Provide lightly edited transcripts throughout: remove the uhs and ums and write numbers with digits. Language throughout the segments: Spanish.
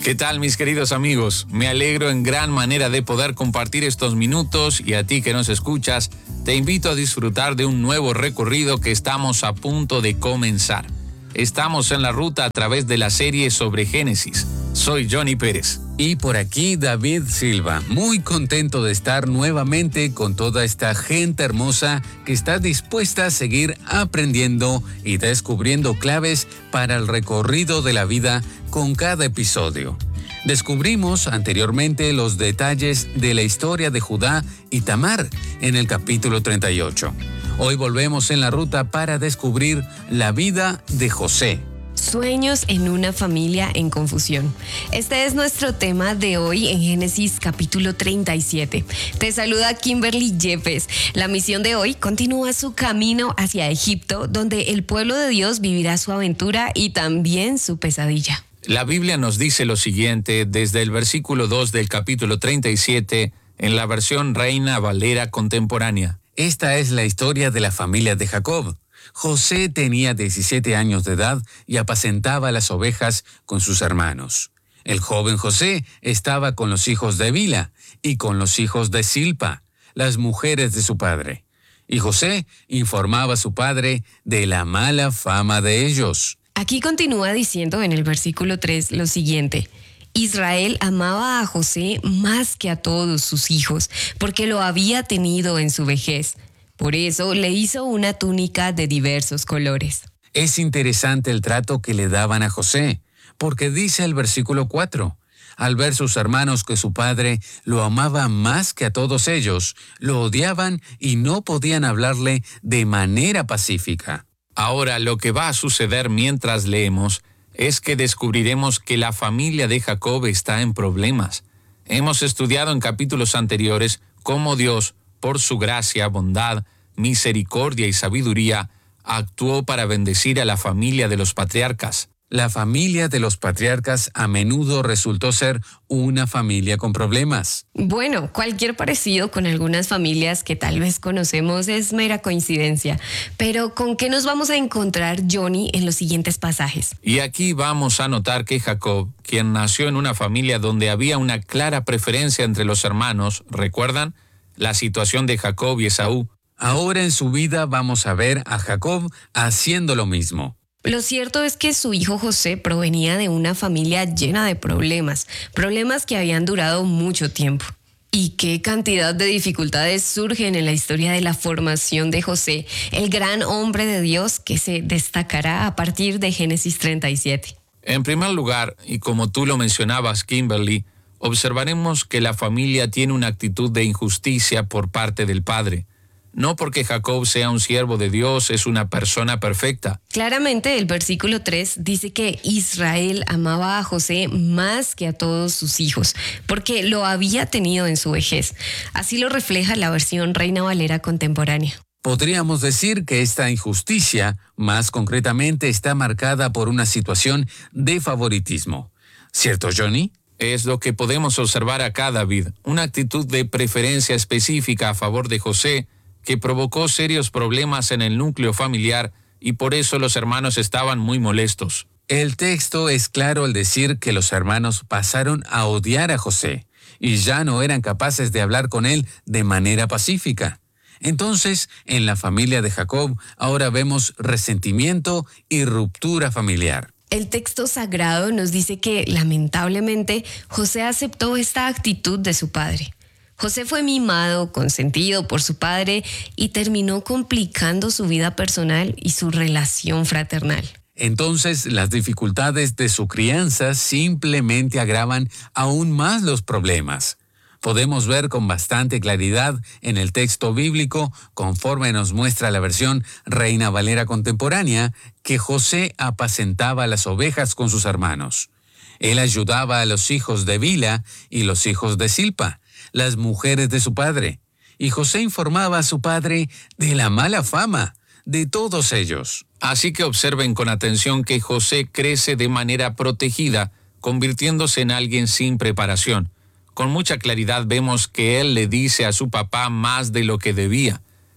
¿Qué tal, mis queridos amigos? Me alegro en gran manera de poder compartir estos minutos y a ti que nos escuchas, te invito a disfrutar de un nuevo recorrido que estamos a punto de comenzar. Estamos en la ruta a través de la serie sobre Génesis. Soy Johnny Pérez. Y por aquí David Silva, muy contento de estar nuevamente con toda esta gente hermosa que está dispuesta a seguir aprendiendo y descubriendo claves para el recorrido de la vida con cada episodio. Descubrimos anteriormente los detalles de la historia de Judá y Tamar en el capítulo 38. Hoy volvemos en la ruta para descubrir la vida de José. Sueños en una familia en confusión. Este es nuestro tema de hoy en Génesis capítulo 37. Te saluda Kimberly Yepes. La misión de hoy continúa su camino hacia Egipto, donde el pueblo de Dios vivirá su aventura y también su pesadilla. La Biblia nos dice lo siguiente desde el versículo 2 del capítulo 37 en la versión Reina Valera contemporánea. Esta es la historia de la familia de Jacob. José tenía 17 años de edad y apacentaba las ovejas con sus hermanos. El joven José estaba con los hijos de Bila y con los hijos de Silpa, las mujeres de su padre. Y José informaba a su padre de la mala fama de ellos. Aquí continúa diciendo en el versículo 3 lo siguiente: Israel amaba a José más que a todos sus hijos, porque lo había tenido en su vejez. Por eso le hizo una túnica de diversos colores. Es interesante el trato que le daban a José, porque dice el versículo 4, al ver sus hermanos que su padre lo amaba más que a todos ellos, lo odiaban y no podían hablarle de manera pacífica. Ahora, lo que va a suceder mientras leemos es que descubriremos que la familia de Jacob está en problemas. Hemos estudiado en capítulos anteriores cómo Dios, por su gracia, bondad, misericordia y sabiduría, actuó para bendecir a la familia de los patriarcas. La familia de los patriarcas a menudo resultó ser una familia con problemas. Bueno, cualquier parecido con algunas familias que tal vez conocemos es mera coincidencia. Pero ¿con qué nos vamos a encontrar, Johnny, en los siguientes pasajes? Y aquí vamos a notar que Jacob, quien nació en una familia donde había una clara preferencia entre los hermanos, ¿recuerdan? La situación de Jacob y Esaú. Ahora en su vida vamos a ver a Jacob haciendo lo mismo. Lo cierto es que su hijo José provenía de una familia llena de problemas que habían durado mucho tiempo. ¿Y qué cantidad de dificultades surgen en la historia de la formación de José, el gran hombre de Dios que se destacará a partir de Génesis 37? En primer lugar, y como tú lo mencionabas, Kimberly, observaremos que la familia tiene una actitud de injusticia por parte del padre. No porque Jacob sea un siervo de Dios, es una persona perfecta. Claramente el versículo 3 dice que Israel amaba a José más que a todos sus hijos, porque lo había tenido en su vejez. Así lo refleja la versión Reina Valera contemporánea. Podríamos decir que esta injusticia, más concretamente, está marcada por una situación de favoritismo. ¿Cierto, Johnny? Es lo que podemos observar acá, David, una actitud de preferencia específica a favor de José que provocó serios problemas en el núcleo familiar y por eso los hermanos estaban muy molestos. El texto es claro al decir que los hermanos pasaron a odiar a José y ya no eran capaces de hablar con él de manera pacífica. Entonces, en la familia de Jacob, ahora vemos resentimiento y ruptura familiar. El texto sagrado nos dice que, lamentablemente, José aceptó esta actitud de su padre. José fue mimado, consentido por su padre y terminó complicando su vida personal y su relación fraternal. Entonces, las dificultades de su crianza simplemente agravan aún más los problemas. Podemos ver con bastante claridad en el texto bíblico, conforme nos muestra la versión Reina Valera contemporánea, que José apacentaba las ovejas con sus hermanos. Él ayudaba a los hijos de Bila y los hijos de Silpa, las mujeres de su padre, y José informaba a su padre de la mala fama de todos ellos. Así que observen con atención que José crece de manera protegida, convirtiéndose en alguien sin preparación. Con mucha claridad vemos que él le dice a su papá más de lo que debía.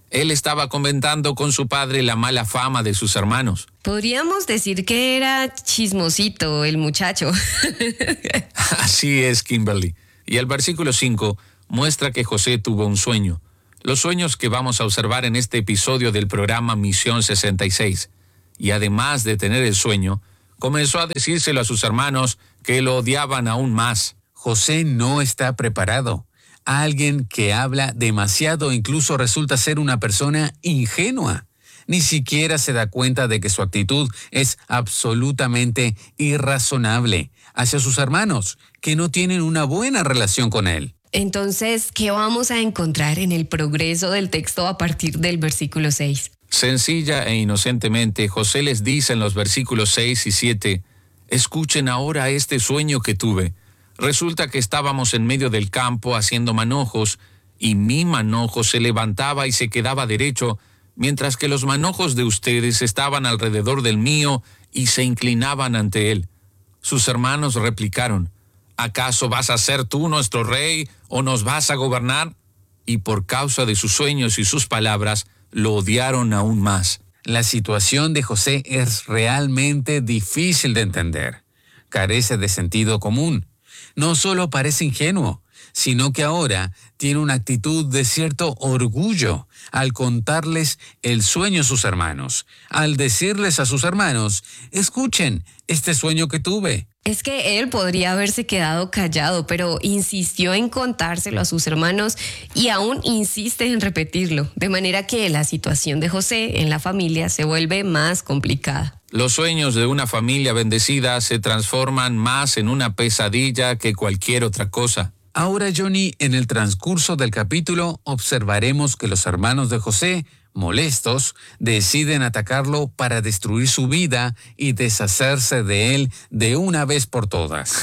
Él estaba comentando con su padre la mala fama de sus hermanos. Podríamos decir que era chismosito el muchacho. Así es, Kimberly. Y el versículo 5 muestra que José tuvo un sueño. Los sueños que vamos a observar en este episodio del programa Misión 66. Y además de tener el sueño, comenzó a decírselo a sus hermanos que lo odiaban aún más. José no está preparado. Alguien que habla demasiado incluso resulta ser una persona ingenua. Ni siquiera se da cuenta de que su actitud es absolutamente irrazonable hacia sus hermanos, que no tienen una buena relación con él. Entonces, ¿qué vamos a encontrar en el progreso del texto a partir del versículo 6? Sencilla e inocentemente, José les dice en los versículos 6 y 7, «Escuchen ahora este sueño que tuve. Resulta que estábamos en medio del campo haciendo manojos, y mi manojo se levantaba y se quedaba derecho, mientras que los manojos de ustedes estaban alrededor del mío y se inclinaban ante él». Sus hermanos replicaron, «¿Acaso vas a ser tú nuestro rey o nos vas a gobernar?». Y por causa de sus sueños y sus palabras, lo odiaron aún más. La situación de José es realmente difícil de entender. Carece de sentido común. No solo parece ingenuo, sino que ahora tiene una actitud de cierto orgullo al contarles el sueño a sus hermanos, al decirles a sus hermanos, escuchen este sueño que tuve. Es que él podría haberse quedado callado, pero insistió en contárselo a sus hermanos y aún insiste en repetirlo, de manera que la situación de José en la familia se vuelve más complicada. Los sueños de una familia bendecida se transforman más en una pesadilla que cualquier otra cosa. Ahora, Johnny, en el transcurso del capítulo observaremos que los hermanos de José, molestos, deciden atacarlo para destruir su vida y deshacerse de él de una vez por todas.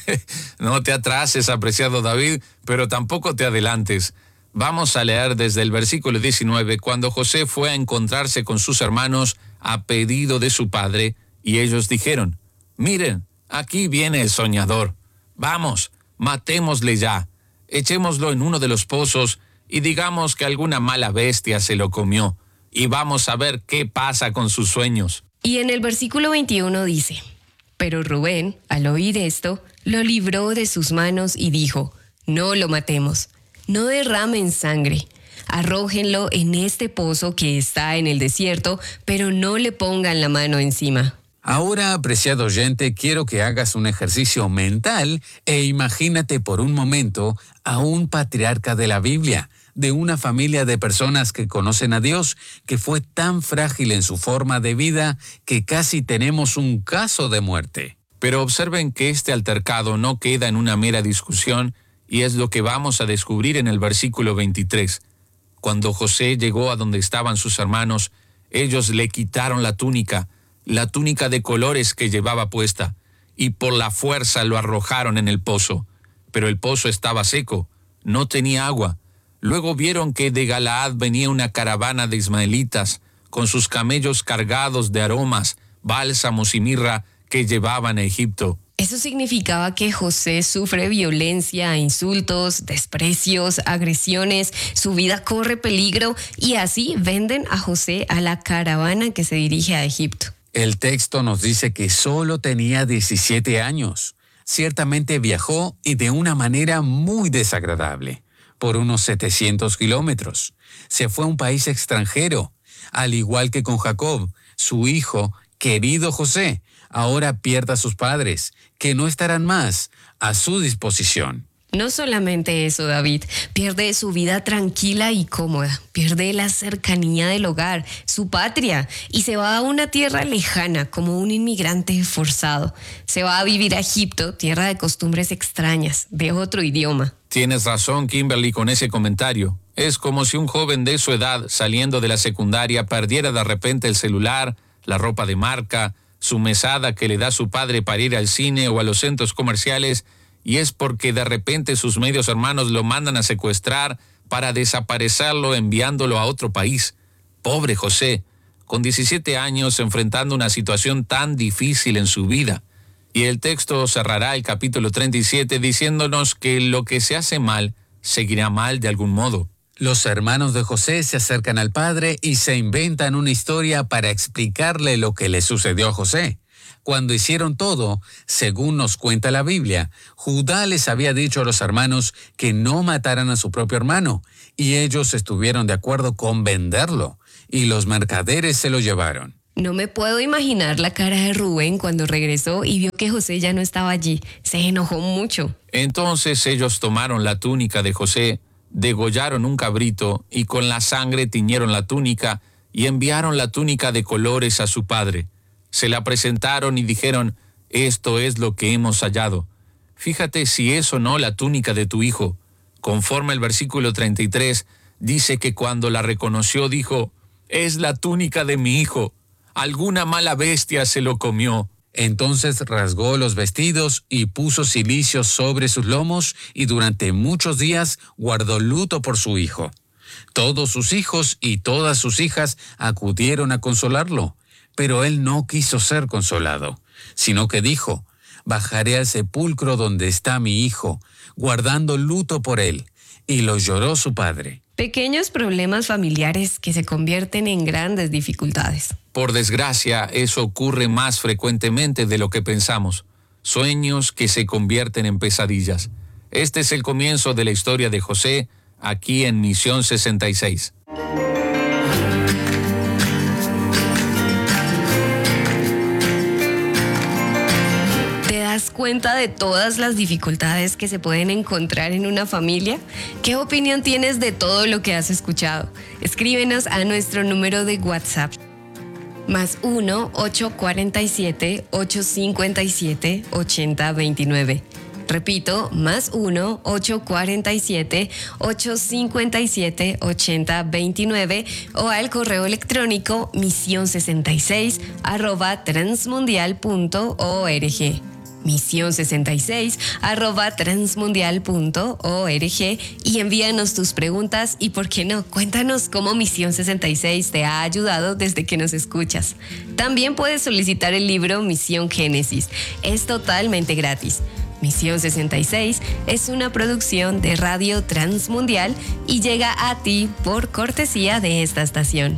No te atrases, apreciado David, pero tampoco te adelantes. Vamos a leer desde el versículo 19, cuando José fue a encontrarse con sus hermanos a pedido de su padre, y ellos dijeron, «Miren, aquí viene el soñador. Vamos, matémosle ya, echémoslo en uno de los pozos y digamos que alguna mala bestia se lo comió, y vamos a ver qué pasa con sus sueños». Y en el versículo 21 dice, «Pero Rubén, al oír esto, lo libró de sus manos y dijo, no lo matemos, no derramen sangre, arrójenlo en este pozo que está en el desierto, pero no le pongan la mano encima». Ahora, apreciado oyente, quiero que hagas un ejercicio mental e imagínate por un momento a un patriarca de la Biblia, de una familia de personas que conocen a Dios, que fue tan frágil en su forma de vida que casi tenemos un caso de muerte. Pero observen que este altercado no queda en una mera discusión, y es lo que vamos a descubrir en el versículo 23. Cuando José llegó a donde estaban sus hermanos, ellos le quitaron la túnica de colores que llevaba puesta, y por la fuerza lo arrojaron en el pozo. Pero el pozo estaba seco, no tenía agua. Luego vieron que de Galaad venía una caravana de ismaelitas, con sus camellos cargados de aromas, bálsamos y mirra que llevaban a Egipto. Eso significaba que José sufre violencia, insultos, desprecios, agresiones, su vida corre peligro, y así venden a José a la caravana que se dirige a Egipto. El texto nos dice que solo tenía 17 años. Ciertamente viajó y de una manera muy desagradable, por unos 700 kilómetros. Se fue a un país extranjero, al igual que con Jacob, su hijo, querido José, ahora pierde a sus padres, que no estarán más a su disposición. No solamente eso, David, pierde su vida tranquila y cómoda, pierde la cercanía del hogar, su patria, y se va a una tierra lejana como un inmigrante forzado. Se va a vivir a Egipto, tierra de costumbres extrañas, de otro idioma. Tienes razón, Kimberly, con ese comentario. Es como si un joven de su edad, saliendo de la secundaria, perdiera de repente el celular, la ropa de marca, su mesada que le da su padre para ir al cine o a los centros comerciales, y es porque de repente sus medios hermanos lo mandan a secuestrar para desaparecerlo enviándolo a otro país. Pobre José, con 17 años enfrentando una situación tan difícil en su vida. Y el texto cerrará el capítulo 37 diciéndonos que lo que se hace mal, seguirá mal de algún modo. Los hermanos de José se acercan al padre y se inventan una historia para explicarle lo que le sucedió a José. Cuando hicieron todo, según nos cuenta la Biblia, Judá les había dicho a los hermanos que no mataran a su propio hermano, y ellos estuvieron de acuerdo con venderlo, y los mercaderes se lo llevaron. No me puedo imaginar la cara de Rubén cuando regresó y vio que José ya no estaba allí. Se enojó mucho. Entonces ellos tomaron la túnica de José, degollaron un cabrito y con la sangre tiñeron la túnica y enviaron la túnica de colores a su padre. Se la presentaron y dijeron: esto es lo que hemos hallado. Fíjate si es o no la túnica de tu hijo. Conforme el versículo 33, dice que cuando la reconoció dijo: es la túnica de mi hijo. Alguna mala bestia se lo comió. Entonces rasgó los vestidos y puso cilicio sobre sus lomos y durante muchos días guardó luto por su hijo. Todos sus hijos y todas sus hijas acudieron a consolarlo, pero él no quiso ser consolado, sino que dijo: bajaré al sepulcro donde está mi hijo, guardando luto por él. Y lo lloró su padre. Pequeños problemas familiares que se convierten en grandes dificultades. Por desgracia, eso ocurre más frecuentemente de lo que pensamos. Sueños que se convierten en pesadillas. Este es el comienzo de la historia de José, aquí en Misión 66. ¿Te das cuenta de todas las dificultades que se pueden encontrar en una familia? ¿Qué opinión tienes de todo lo que has escuchado? Escríbenos a nuestro número de WhatsApp. +1 847 857 8029. Repito, +1 847 857 8029 o al correo electrónico mision66@transmundial.org. mision66@transmundial.org y envíanos tus preguntas y, ¿por qué no? Cuéntanos cómo Misión 66 te ha ayudado desde que nos escuchas. También puedes solicitar el libro Misión Génesis. Es totalmente gratis. Misión 66 es una producción de Radio Transmundial y llega a ti por cortesía de esta estación.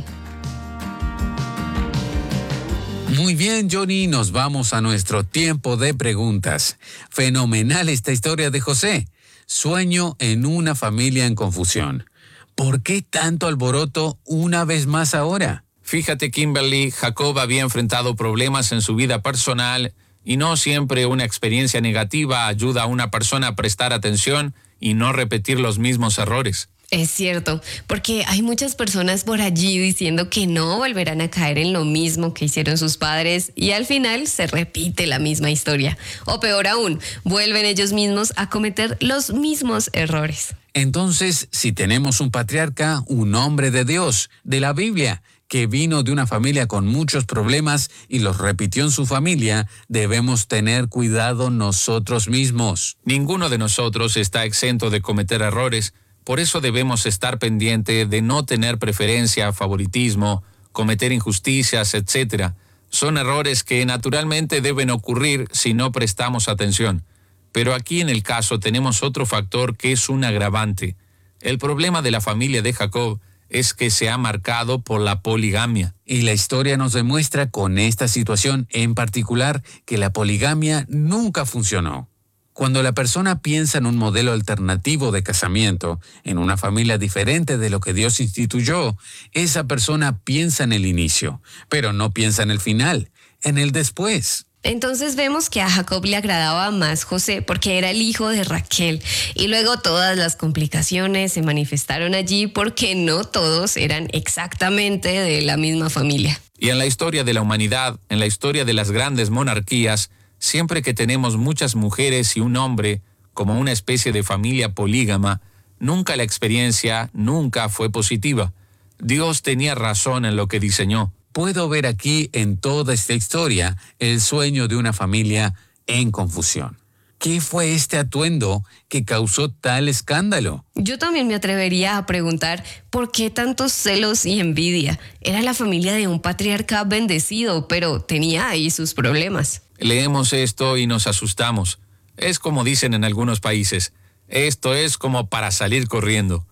Muy bien, Johnny, nos vamos a nuestro tiempo de preguntas. Fenomenal esta historia de José. Sueño en una familia en confusión. ¿Por qué tanto alboroto una vez más ahora? Fíjate, Kimberly, Jacob había enfrentado problemas en su vida personal y no siempre una experiencia negativa ayuda a una persona a prestar atención y no repetir los mismos errores. Es cierto, porque hay muchas personas por allí diciendo que no volverán a caer en lo mismo que hicieron sus padres y al final se repite la misma historia. O peor aún, vuelven ellos mismos a cometer los mismos errores. Entonces, si tenemos un patriarca, un hombre de Dios, de la Biblia, que vino de una familia con muchos problemas y los repitió en su familia, debemos tener cuidado nosotros mismos. Ninguno de nosotros está exento de cometer errores. Por eso debemos estar pendiente de no tener preferencia, favoritismo, cometer injusticias, etc. Son errores que naturalmente deben ocurrir si no prestamos atención. Pero aquí en el caso tenemos otro factor que es un agravante. El problema de la familia de Jacob es que se ha marcado por la poligamia. Y la historia nos demuestra con esta situación en particular que la poligamia nunca funcionó. Cuando la persona piensa en un modelo alternativo de casamiento, en una familia diferente de lo que Dios instituyó, esa persona piensa en el inicio, pero no piensa en el final, en el después. Entonces vemos que a Jacob le agradaba más José porque era el hijo de Raquel. Y luego todas las complicaciones se manifestaron allí porque no todos eran exactamente de la misma familia. Y en la historia de la humanidad, en la historia de las grandes monarquías, siempre que tenemos muchas mujeres y un hombre, como una especie de familia polígama, nunca la experiencia fue positiva. Dios tenía razón en lo que diseñó. Puedo ver aquí en toda esta historia el sueño de una familia en confusión. ¿Qué fue este atuendo que causó tal escándalo? Yo también me atrevería a preguntar ¿por qué tantos celos y envidia? Era la familia de un patriarca bendecido, pero tenía ahí sus problemas. Leemos esto y nos asustamos. Es como dicen en algunos países, esto es como para salir corriendo.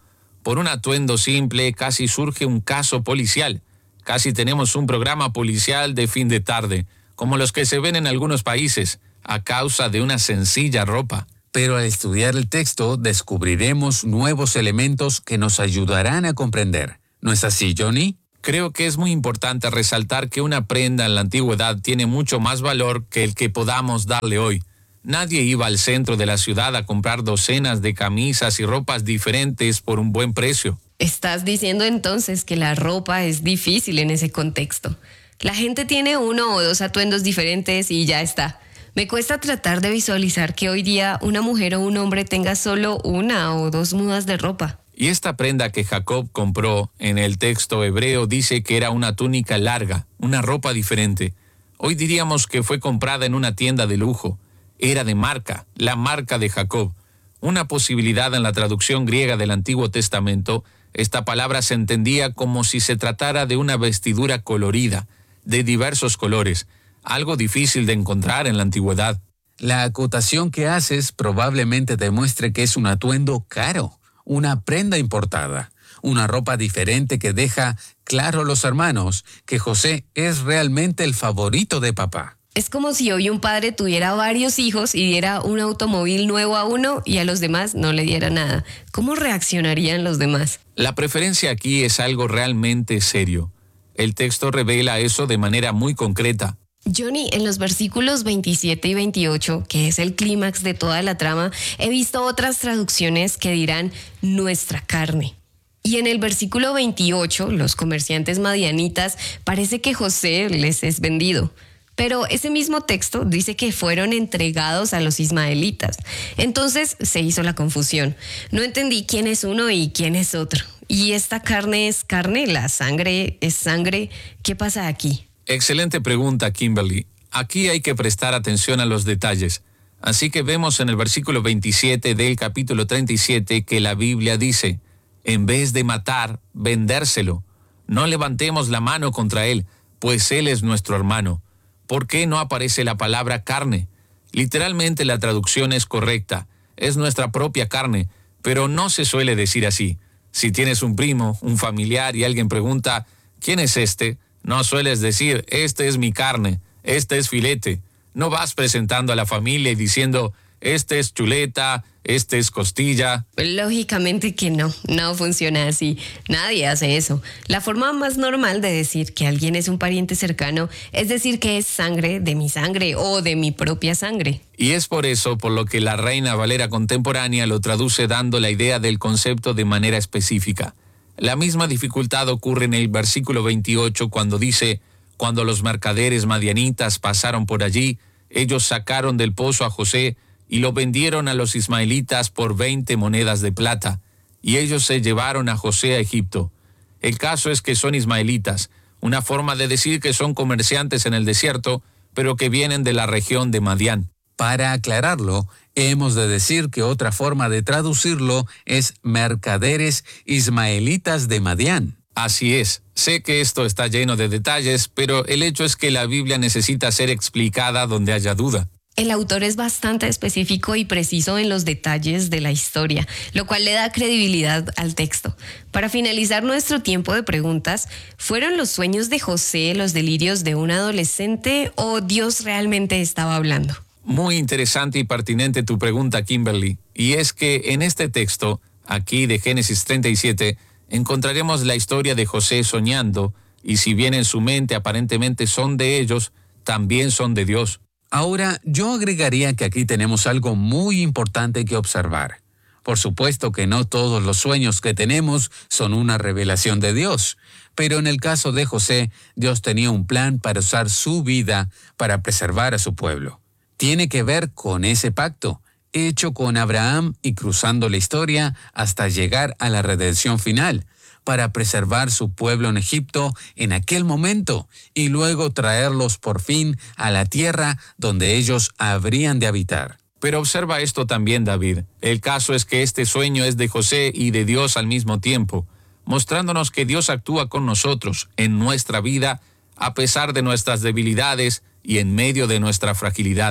Por un atuendo simple casi surge un caso policial. Casi tenemos un programa policial de fin de tarde, como los que se ven en algunos países, a causa de una sencilla ropa. Pero al estudiar el texto descubriremos nuevos elementos que nos ayudarán a comprender. ¿No es así, Johnny? Creo que es muy importante resaltar que una prenda en la antigüedad tiene mucho más valor que el que podamos darle hoy. Nadie iba al centro de la ciudad a comprar docenas de camisas y ropas diferentes por un buen precio. Estás diciendo entonces que la ropa es difícil en ese contexto. La gente tiene 1 o 2 atuendos diferentes y ya está. Me cuesta tratar de visualizar que hoy día una mujer o un hombre tenga solo 1 o 2 mudas de ropa. Y esta prenda que Jacob compró en el texto hebreo dice que era una túnica larga, una ropa diferente. Hoy diríamos que fue comprada en una tienda de lujo. Era de marca, la marca de Jacob. Una posibilidad en la traducción griega del Antiguo Testamento, esta palabra se entendía como si se tratara de una vestidura colorida, de diversos colores, algo difícil de encontrar en la antigüedad. La acotación que haces probablemente demuestre que es un atuendo caro, una prenda importada, una ropa diferente que deja claro a los hermanos que José es realmente el favorito de papá. Es como si hoy un padre tuviera varios hijos y diera un automóvil nuevo a uno y a los demás no le diera nada. ¿Cómo reaccionarían los demás? La preferencia aquí es algo realmente serio. El texto revela eso de manera muy concreta. Johnny, en los versículos 27 y 28, que es el clímax de toda la trama, he visto otras traducciones que dirán nuestra carne. Y en el versículo 28, los comerciantes madianitas, parece que José les es vendido. Pero ese mismo texto dice que fueron entregados a los ismaelitas. Entonces se hizo la confusión. No entendí quién es uno y quién es otro. ¿Y esta carne es carne? ¿La sangre es sangre? ¿Qué pasa aquí? Excelente pregunta, Kimberly. Aquí hay que prestar atención a los detalles. Así que vemos en el versículo 27 del capítulo 37 que la Biblia dice, en vez de matar, vendérselo. No levantemos la mano contra él, pues él es nuestro hermano. ¿Por qué no aparece la palabra carne? Literalmente la traducción es correcta. Es nuestra propia carne, pero no se suele decir así. Si tienes un primo, un familiar y alguien pregunta, ¿quién es este? No sueles decir, este es mi carne, este es filete. No vas presentando a la familia y diciendo, este es chuleta, este es costilla. Lógicamente que no funciona así. Nadie hace eso. La forma más normal de decir que alguien es un pariente cercano es decir que es sangre de mi sangre o de mi propia sangre. Y es por eso por lo que la Reina Valera contemporánea lo traduce dando la idea del concepto de manera específica. La misma dificultad ocurre en el versículo 28 cuando dice, cuando los mercaderes madianitas pasaron por allí, ellos sacaron del pozo a José y lo vendieron a los ismaelitas por 20 monedas de plata, y ellos se llevaron a José a Egipto. El caso es que son ismaelitas, una forma de decir que son comerciantes en el desierto, pero que vienen de la región de Madián. Para aclararlo, hemos de decir que otra forma de traducirlo es mercaderes ismaelitas de Madián. Así es. Sé que esto está lleno de detalles, pero el hecho es que la Biblia necesita ser explicada donde haya duda. El autor es bastante específico y preciso en los detalles de la historia, lo cual le da credibilidad al texto. Para finalizar nuestro tiempo de preguntas, ¿fueron los sueños de José los delirios de un adolescente o Dios realmente estaba hablando? Muy interesante y pertinente tu pregunta, Kimberly. Y es que en este texto, aquí de Génesis 37, encontraremos la historia de José soñando, y si bien en su mente aparentemente son de ellos, también son de Dios. Ahora, yo agregaría que aquí tenemos algo muy importante que observar. Por supuesto que no todos los sueños que tenemos son una revelación de Dios, pero en el caso de José, Dios tenía un plan para usar su vida para preservar a su pueblo. Tiene que ver con ese pacto, hecho con Abraham y cruzando la historia hasta llegar a la redención final, para preservar su pueblo en Egipto en aquel momento y luego traerlos por fin a la tierra donde ellos habrían de habitar. Pero observa esto también, David. El caso es que este sueño es de José y de Dios al mismo tiempo, mostrándonos que Dios actúa con nosotros en nuestra vida a pesar de nuestras debilidades y en medio de nuestra fragilidad.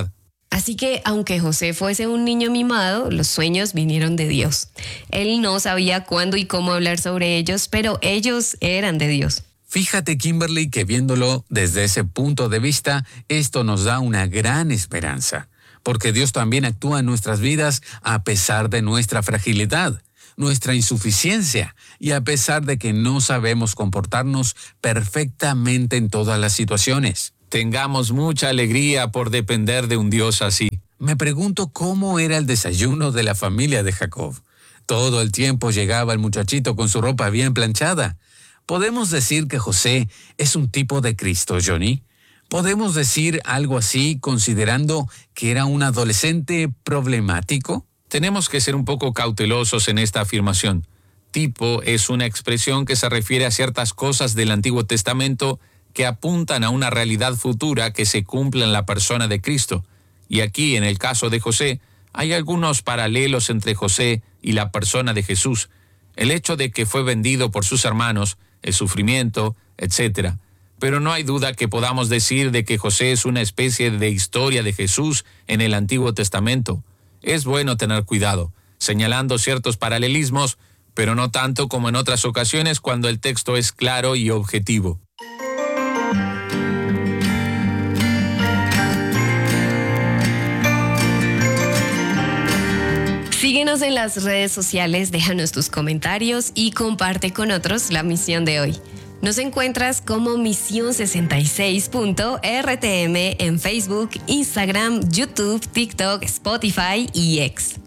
Así que aunque José fuese un niño mimado, los sueños vinieron de Dios. Él no sabía cuándo y cómo hablar sobre ellos, pero ellos eran de Dios. Fíjate, Kimberly, que viéndolo desde ese punto de vista, esto nos da una gran esperanza, porque Dios también actúa en nuestras vidas a pesar de nuestra fragilidad, nuestra insuficiencia y a pesar de que no sabemos comportarnos perfectamente en todas las situaciones. Tengamos mucha alegría por depender de un Dios así. Me pregunto cómo era el desayuno de la familia de Jacob. Todo el tiempo llegaba el muchachito con su ropa bien planchada. ¿Podemos decir que José es un tipo de Cristo, Johnny? ¿Podemos decir algo así considerando que era un adolescente problemático? Tenemos que ser un poco cautelosos en esta afirmación. Tipo es una expresión que se refiere a ciertas cosas del Antiguo Testamento que apuntan a una realidad futura que se cumple en la persona de Cristo. Y aquí, en el caso de José, hay algunos paralelos entre José y la persona de Jesús. El hecho de que fue vendido por sus hermanos, el sufrimiento, etc. Pero no hay duda que podamos decir de que José es una especie de historia de Jesús en el Antiguo Testamento. Es bueno tener cuidado, señalando ciertos paralelismos, pero no tanto como en otras ocasiones cuando el texto es claro y objetivo. Síguenos en las redes sociales, déjanos tus comentarios y comparte con otros la misión de hoy. Nos encuentras como Misión66.rtm en Facebook, Instagram, YouTube, TikTok, Spotify y X.